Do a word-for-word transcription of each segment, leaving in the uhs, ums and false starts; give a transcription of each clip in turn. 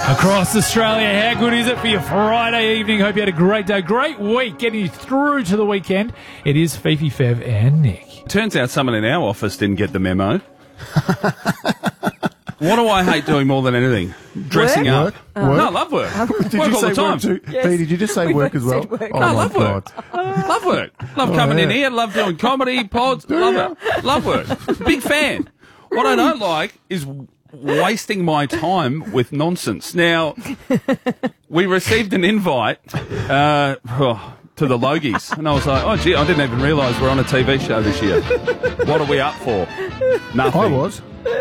Across Australia, how good is it for your Friday evening? Hope you had a great day, great week, getting you through to the weekend. It is Fifi, Fev and Nick. Turns out someone in our office didn't get the memo. What do I hate doing more than anything? Dressing Work? up. Uh, no, I love work. Did work you all say the time. work too? Yes. Dee, did you just say We work both as well? said work. Oh, No, I my love work. God. Love work. Love Oh, coming in yeah. here. Love doing comedy, pods. Love it. Love work. Big fan. What I don't like is wasting my time with nonsense. Now, we received an invite uh, oh, to the Logies, and I was like, oh, gee, I didn't even realise we're on a T V show this year. What are we up for? Nothing. I was.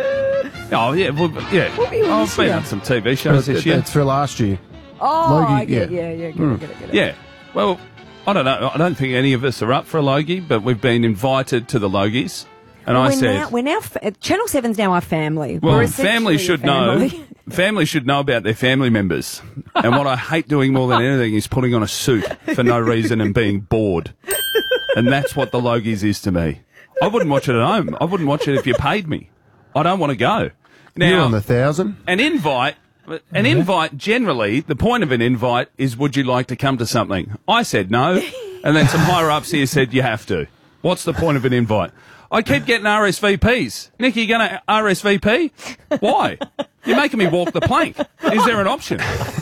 Oh, yeah. Well, yeah. What were you on I've this been year? on some T V shows this year. It's for last year. Oh, Logie, I get yeah. it, yeah, yeah, get it, get it, get it. Yeah. Well, I don't know. I don't think any of us are up for a Logie, but we've been invited to the Logies. And I we're said, now, we're now fa- Channel seven's now our family. well, we're family essentially should a family. know. Family should know about their family members. And what I hate doing more than anything is putting on a suit for no reason and being bored. And that's what the Logies is to me. I wouldn't watch it at home. I wouldn't watch it if you paid me. I don't want to go. Now, You're on the thousand. an invite, an invite generally, the point of an invite is, would you like to come to something? I said no, and then some higher ups here said you have to. What's the point of an invite? I keep getting R S V Ps. Nick, you going to R S V P? Why? You're making me walk the plank. Is there an option?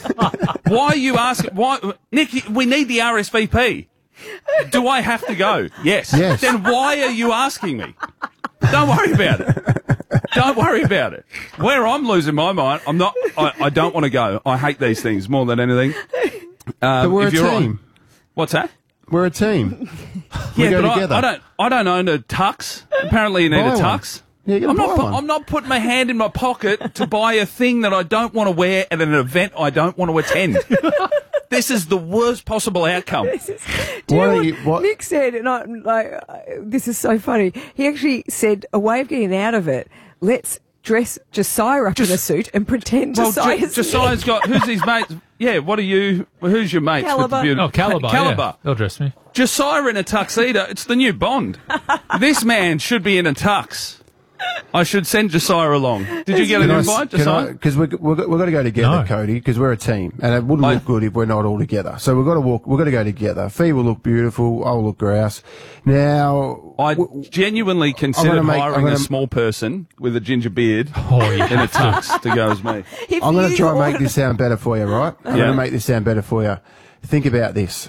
Why are you asking? Why, Nick? We need the R S V P. Do I have to go? Yes. Yes. Then why are you asking me? Don't worry about it. Don't worry about it. Where I'm losing my mind, I'm not. I, I don't want to go. I hate these things more than anything. Um, But we're if a you're team. on- what's that? We're a team. We Yeah, go but together. I, I don't. I don't own a tux. Apparently, you need Buy a one. tux. Yeah, you gotta I'm not. buy pu- one. I'm not putting my hand in my pocket to buy a thing that I don't want to wear at an event I don't want to attend. This is the worst possible outcome. Do you Why know don't what you- what- Nick said? And I, like, uh, this is so funny. He actually said a way of getting out of it. Let's dress Josiah up in a suit and pretend Well, Josiah's J- Josiah's got. Who's his mate? Yeah. What are you? Who's your mates? With the Calibre. beauty- Oh, Calibre. Calibre. Yeah. They'll dress me. Josiah in a tuxedo. It's the new Bond. This man should be in a tux. I should send Josiah along. Did you get an Can I- invite, can Josiah? I- Because we're, we're, we're going to go together, No. Cody, because we're a team. And it wouldn't I- look good if we're not all together. So we've got to walk, we've got to go together. Fee will look beautiful. I'll look grouse. Now, I w- genuinely considered gonna make- I'm hiring gonna- a small person with a ginger beard Oh, yeah. in a tux to go as me. If I'm going to you try and make order- this sound better for you, right? I'm Yeah. going to make this sound better for you. Think about this.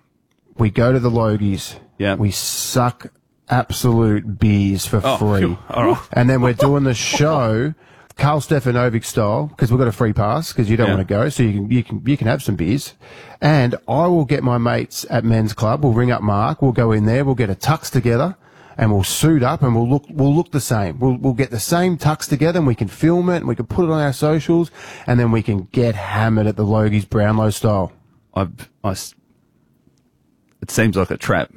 We go to the Logies. Yeah. We suck absolute beers for Oh, free. phew. All right. And then we're doing the show Carl Stefanovic style, because we've got a free pass, because you don't Yeah. want to go, so you can, you can, you can have some beers. And I will get my mates at Men's Club. We'll ring up Mark. We'll go in there. We'll get a tux together. And we'll suit up and we'll look, we'll look the same. We'll, we'll get the same tux together and we can film it and we can put it on our socials and then we can get hammered at the Logies Brownlow style. I've, I s- it seems like a trap.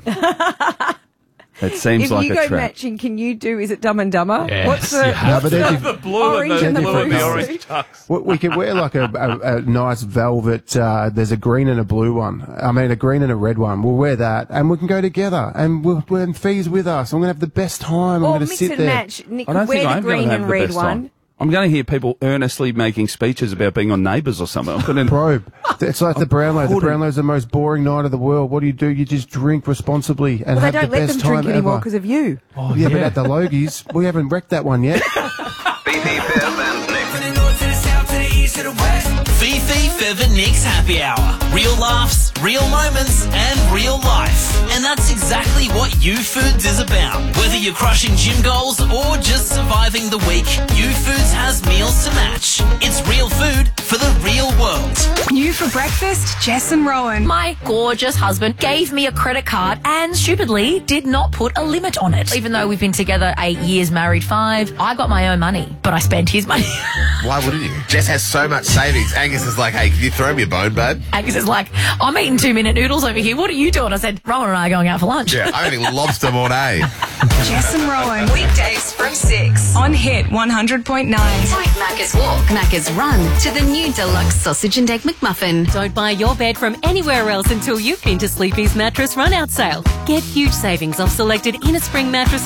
It seems If like you a go trap. matching, can you do? Is it Dumb and Dumber? Yes, What's the? you No, have but to. they're The diff- blue Orange and the, and the blue and the blue orange suit. tux. we, we could wear like a, a, a nice velvet, uh, there's a green and a blue one. I mean, a green and a red one. We'll wear that and we can go together and we'll, we'll and Fee's with us. I'm going to have the best time. I'm Or going to mix sit and there. match. Nick I don't could wear think the I'm going green to have and the red best one. time. I'm going to hear people earnestly making speeches about being on Neighbours or something. I'm going to, Probe. It's like the Brownlow. The couldn't. Brownlow's the most boring night of the world. What do you do? You just drink responsibly and Well, they have don't the let best them drink time anymore ever. because of you. Oh, yeah, yeah. but at the Logies, we haven't wrecked that one yet. Fifi, Fev and Nick. From the north to the south to the east to the west. Fifi, Fev and Nick's Happy Hour. Real laughs, real moments, and real life. And that's exactly what U Foods is about. Whether you're crushing gym goals or just surviving the week, U Foods has meals to match. It's real food for the real world. New for breakfast, Jess and Rowan. My gorgeous husband gave me a credit card and stupidly did not put a limit on it. Even though we've been together eight years, married five, I got my own money, but I spent his money. Why wouldn't you? Jess has so much savings. Angus is like, hey, can you throw me a bone, babe? Angus is like, I'm eating two-minute noodles over here. What are you doing? I said, Rowan and I are going out for lunch. Yeah, I'm eating lobster all day. Jess and Rowan. Weekdays from six on Hit one hundred point nine. Like Macca's Walk, Macca's Run to the new deluxe sausage and egg McMuffin. Don't buy your bed from anywhere else until you've been to Sleepy's Mattress Run Out Sale. Get huge savings off selected inner spring mattresses